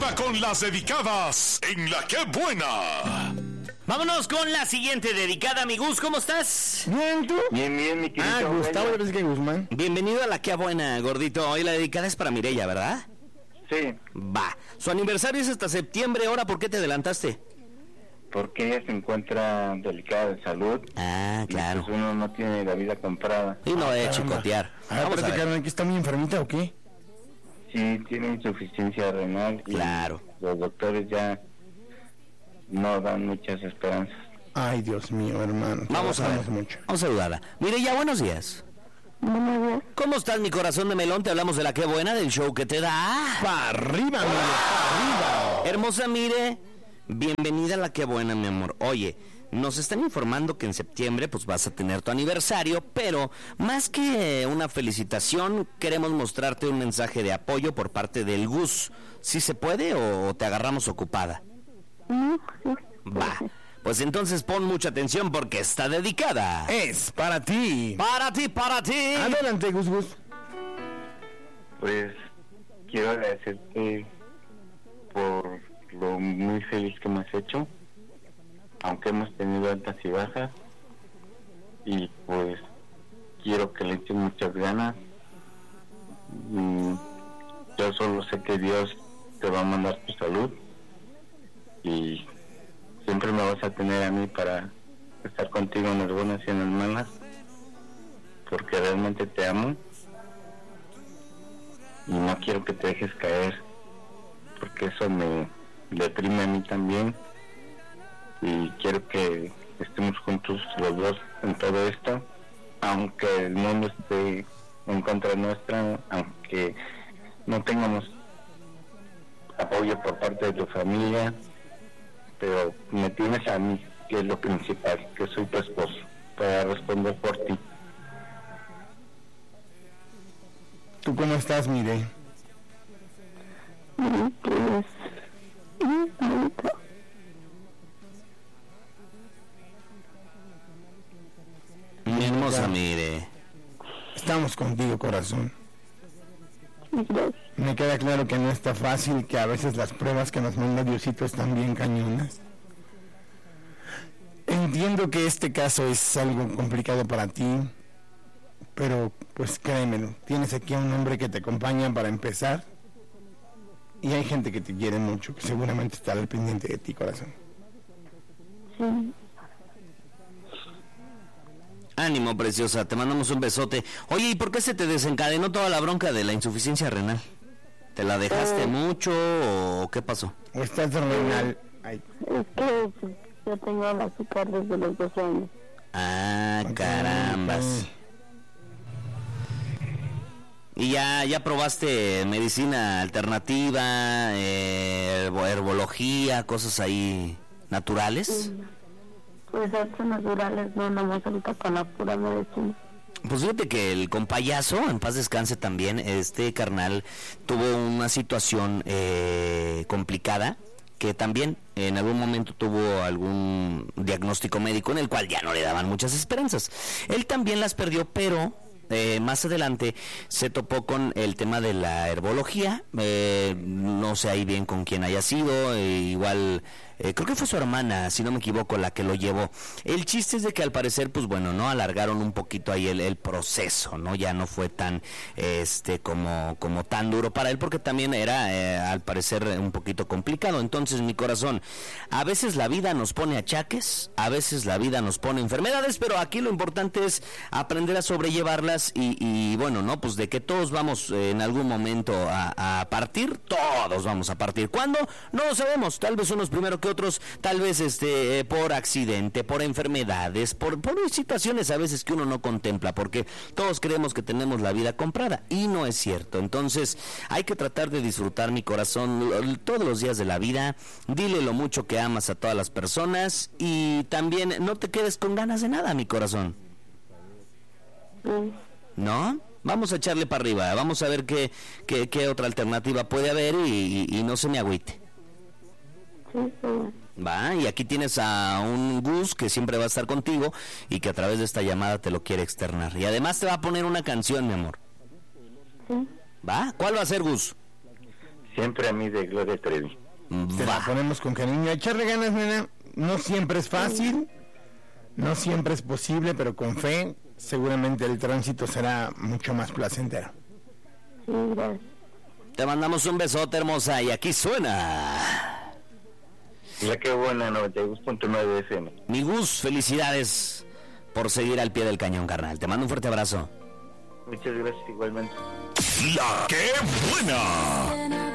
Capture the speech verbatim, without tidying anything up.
arriba con las dedicadas en La Qué Buena. Vámonos con la siguiente dedicada, mi Gus, ¿cómo estás? Bien, ¿tú? Bien, bien, mi querido. Ah, Gustavo, yo pensé que Guzmán. Bienvenido a La Qué Buena, gordito. Hoy la dedicada es para Mireya, ¿verdad? Sí, Va. Su aniversario es hasta septiembre, ¿ahora por qué te adelantaste? porque ella se encuentra delicada de salud. Ah, claro. Y pues uno no tiene la vida comprada. Y no de Caramba. chicotear. A ver, Vamos a espérate, ver. carnal, ¿que está muy enfermita o qué? Sí, tiene insuficiencia renal. Y Claro. los doctores ya no dan muchas esperanzas. Ay, Dios mío, hermano. Vamos a ver. trabajamos mucho. Vamos a saludarla. Mireya, buenos días. ¿Cómo estás, mi corazón de melón? Te hablamos de La Qué Buena, del show que te da. ¡Pa' arriba, mire! ¡Pa' arriba! Hermosa Mire, bienvenida a La Qué Buena, mi amor. Oye, nos están informando que en septiembre pues vas a tener tu aniversario, pero más que una felicitación, queremos mostrarte un mensaje de apoyo por parte del Gus. ¿Sí se puede o te agarramos ocupada? Va, pues entonces pon mucha atención porque está dedicada. Es para ti. Para ti, para ti. Adelante, Gus Gus. Pues quiero agradecerte por lo muy feliz que me has hecho, aunque hemos tenido altas y bajas, y pues quiero que le eches muchas ganas. Mm, yo solo sé que Dios te va a mandar tu salud y siempre me vas a tener a mí para estar contigo en las buenas y en las malas, porque realmente te amo y no quiero que te dejes caer, porque eso me deprime a mí también, y quiero que estemos juntos los dos en todo esto, aunque el mundo esté en contra nuestra, aunque no tengamos apoyo por parte de tu familia, pero me tienes a mí, que es lo principal, que soy tu esposo, para responder por ti. ¿Tú cómo estás, Mire? Mi hermosa Mire. Estamos contigo, corazón. Me queda claro que no está fácil, que a veces las pruebas que nos manda Diosito están bien cañonas. Entiendo que este caso es algo complicado para ti, pero pues créemelo, tienes aquí a un hombre que te acompaña para empezar, y hay gente que te quiere mucho, que seguramente estará al pendiente de ti, corazón. Ánimo, preciosa, te mandamos un besote. Oye, ¿y por qué se te desencadenó toda la bronca de la insuficiencia renal? ¿Te la dejaste Eh. mucho o qué pasó? O estás renal. Ay, Es que pues, yo tengo el azúcar desde los doce años. Ah, Ok, carambas. ok. ¿Y ya, ya probaste medicina alternativa, eh, herbo- herbología, cosas ahí naturales? Pues artes naturales, no, nada más ahorita con la pura medicina. Pues fíjate que el compayazo, en paz descanse también, este carnal tuvo una situación eh, complicada, que también en algún momento tuvo algún diagnóstico médico en el cual ya no le daban muchas esperanzas. Él también las perdió, pero eh, más adelante se topó con el tema de la herbología, eh, no sé ahí bien con quién haya sido, eh, igual... Eh, creo que fue su hermana, si no me equivoco, la que lo llevó. El chiste es de que al parecer, pues bueno, no alargaron un poquito ahí el, el proceso, ¿no? Ya no fue tan, este, como, como tan duro para él, porque también era, eh, al parecer, un poquito complicado. Entonces, mi corazón, a veces la vida nos pone achaques, a veces la vida nos pone enfermedades, pero aquí lo importante es aprender a sobrellevarlas y, y bueno, ¿no? Pues de que todos vamos eh, en algún momento a, a partir, todos vamos a partir. ¿Cuándo? No lo sabemos, tal vez unos primero que otros, tal vez este eh, por accidente, por enfermedades, por, por situaciones a veces que uno no contempla, porque todos creemos que tenemos la vida comprada y no es cierto. Entonces hay que tratar de disfrutar, mi corazón, lo- todos los días de la vida. Dile lo mucho que amas a todas las personas y también no te quedes con ganas de nada, mi corazón, Sí, ¿no? Vamos a echarle para arriba, vamos a ver qué, qué, qué otra alternativa puede haber y, y, y no se me agüite. sí, sí. Va, y aquí tienes a un Gus que siempre va a estar contigo y que a través de esta llamada te lo quiere externar. Y además te va a poner una canción, mi amor. Sí. ¿Va? ¿Cuál va a ser, Gus? Siempre a mí de Gloria Trevi. Te la Va. ponemos con cariño. Echarle ganas, nena. No siempre es fácil, no siempre es posible, pero con fe seguramente el tránsito será mucho más placentero. Sí, gracias. Te mandamos un besote, hermosa, y aquí suena. La que buena, noventa y dos punto nueve F M. Mi Gus, felicidades por seguir al pie del cañón, carnal. Te mando un fuerte abrazo. Muchas gracias igualmente. La que buena.